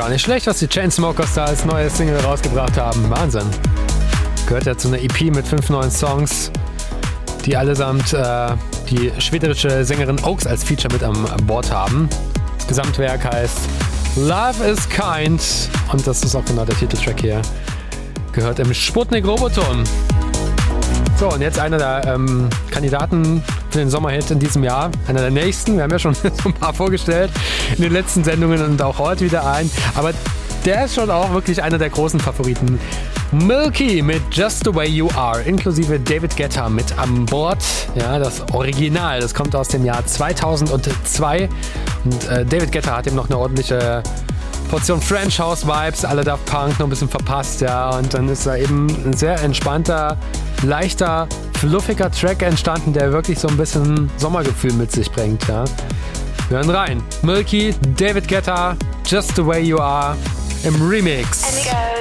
Gar nicht schlecht, was die Chainsmokers da als neues Single rausgebracht haben. Wahnsinn. Gehört ja zu einer EP mit 5 neuen Songs, die allesamt die schwedische Sängerin Oaks als Feature mit an Bord haben. Das Gesamtwerk heißt Love is Kind und das ist auch genau der Titeltrack hier. Gehört im Sputnik Roboton. So, und jetzt einer der Kandidaten für den Sommerhit in diesem Jahr. Einer der nächsten. Wir haben ja schon so ein paar vorgestellt in den letzten Sendungen und auch heute wieder ein. Aber der ist schon auch wirklich einer der großen Favoriten. Milky mit Just the Way You Are, inklusive David Guetta mit an Bord. Ja, das Original, das kommt aus dem Jahr 2002. Und David Guetta hat ihm noch eine ordentliche Portion French House Vibes, alle Daft Punk noch ein bisschen verpasst, ja, und dann ist da eben ein sehr entspannter, leichter, fluffiger Track entstanden, der wirklich so ein bisschen Sommergefühl mit sich bringt, ja. Wir hören rein. Milky, David Guetta, Just the Way You Are im Remix.